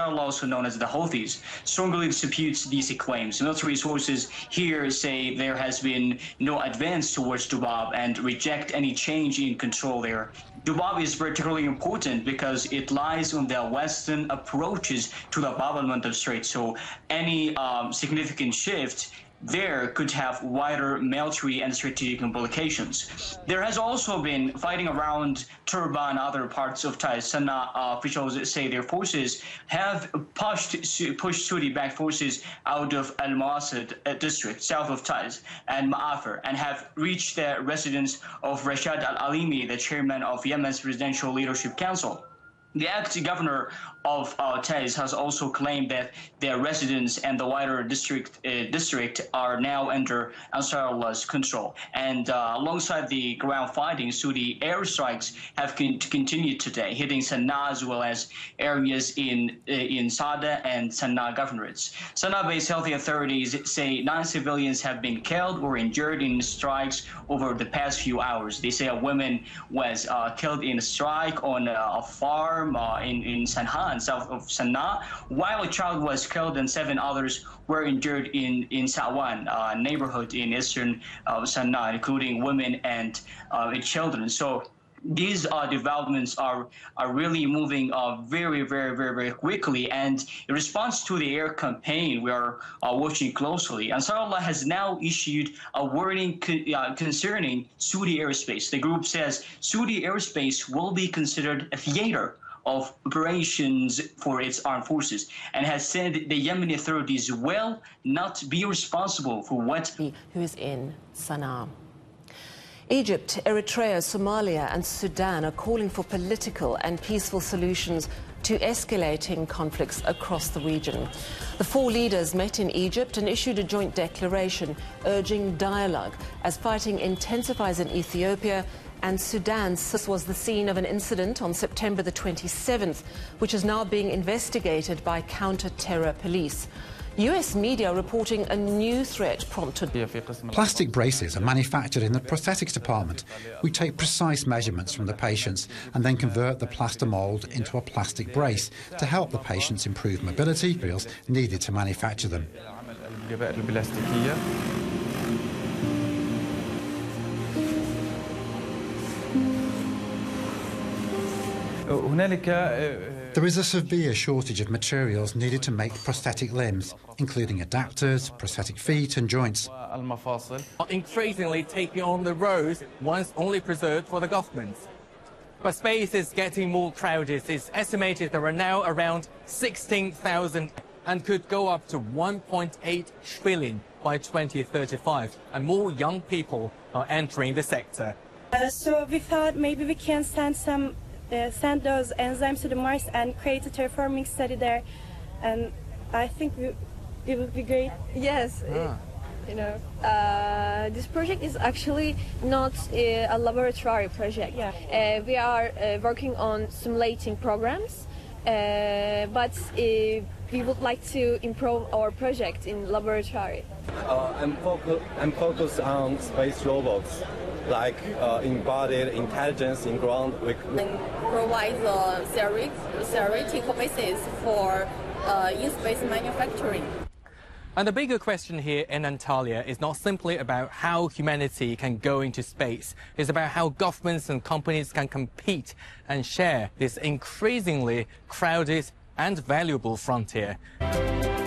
Ansarullah, also known as the Houthis, strongly disputes these claims. Military sources here say there has been no advance towards Dubab and reject any change in control there. Dubab is particularly important because it lies on the western approaches to the Bab al-Mandab Strait, so any significant shift there could have wider military and strategic implications. There has also been fighting around Turba and other parts of Taiz. Sana'a officials say their forces have pushed Saudi-backed forces out of Al-Mawasad district, south of Taiz, and Ma'afir, and have reached the residence of Rashad Al-Alimi, the chairman of Yemen's Presidential Leadership Council. The acting governor of Taiz has also claimed that their residents and the wider district are now under Ansarullah's control. And alongside the ground fighting, Saudi airstrikes have continued today, hitting Sana'a as well as areas in Sada and Sana'a governorates. Sana'a-based health authorities say 9 civilians have been killed or injured in strikes over the past few hours. They say a woman was killed in a strike on a farm in Sanhan, south of Sana'a, while a child was killed and 7 others were injured in Sawan, a neighborhood in eastern Sana'a, including women and children. So these developments are really moving very quickly, and in response to the air campaign we are watching closely, Ansarullah has now issued a warning concerning Saudi airspace. The group says Saudi airspace will be considered a theater of operations for its armed forces, and has said the Yemeni authorities will not be responsible for what... Who is in Sana'a. Egypt, Eritrea, Somalia and Sudan are calling for political and peaceful solutions to escalating conflicts across the region. The 4 leaders met in Egypt and issued a joint declaration urging dialogue as fighting intensifies in Ethiopia and Sudan. This was the scene of an incident on September the 27th, which is now being investigated by counter-terror police. US media reporting a new threat prompted. Plastic braces are manufactured in the prosthetics department. We take precise measurements from the patients and then convert the plaster mould into a plastic brace to help the patients improve mobility, materials needed to manufacture them. There is a severe shortage of materials needed to make prosthetic limbs, including adapters, prosthetic feet and joints. Increasingly taking on the roles once only preserved for the government. But space is getting more crowded. It's estimated there are now around 16,000 and could go up to 1.8 trillion by 2035. And more young people are entering the sector. So we thought maybe we can send those enzymes to the Mars and create a terraforming study there, and I think it would be great. Yes, you know, this project is actually not a laboratory project. Yeah. We are working on simulating programs, but we would like to improve our project in laboratory. I'm focused on space robots, like embodied intelligence in ground. And provide the theoretical basis for in-space manufacturing. And the bigger question here in Antalya is not simply about how humanity can go into space. It's about how governments and companies can compete and share this increasingly crowded and valuable frontier.